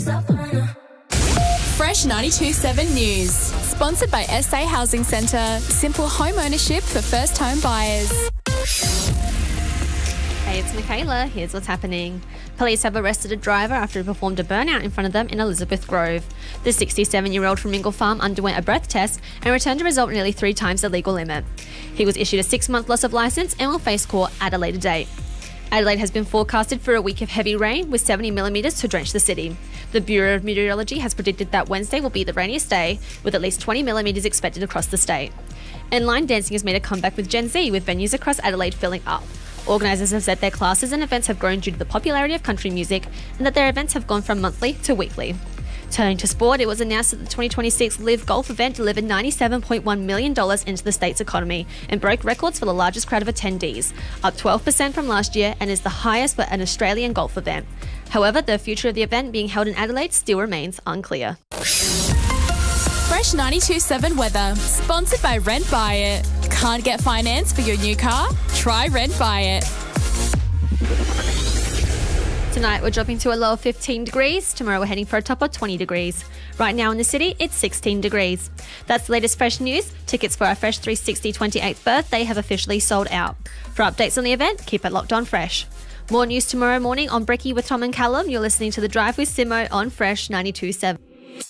Fresh 92.7 News. Sponsored by SA Housing Centre. Simple home ownership for first home buyers. Hey, it's Michaela. Here's what's happening. Police have arrested a driver after he performed a burnout in front of them in Elizabeth Grove. The 67-year-old from Mingle Farm underwent a breath test and returned a result nearly 3 times the legal limit. He was issued a 6-month loss of licence and will face court at a later date. Adelaide has been forecasted for a week of heavy rain with 70 millimetres to drench the city. The Bureau of Meteorology has predicted that Wednesday will be the rainiest day, with at least 20 millimetres expected across the state. And line dancing has made a comeback with Gen Z, with venues across Adelaide filling up. Organisers have said their classes and events have grown due to the popularity of country music and that their events have gone from monthly to weekly. Turning to sport, it was announced that the 2026 Live Golf event delivered $97.1 million into the state's economy and broke records for the largest crowd of attendees, up 12% from last year and is the highest for an Australian golf event. However, the future of the event being held in Adelaide still remains unclear. Fresh 92.7 weather. Sponsored by Rent Buy It. Can't get finance for your new car? Try Rent Buy It. Tonight, we're dropping to a low of 15 degrees. Tomorrow, we're heading for a top of 20 degrees. Right now in the city, it's 16 degrees. That's the latest Fresh news. Tickets for our Fresh 360 28th birthday have officially sold out. For updates on the event, keep it locked on Fresh. More news tomorrow morning on Brekkie with Tom and Callum. You're listening to The Drive with Simo on Fresh 92.7.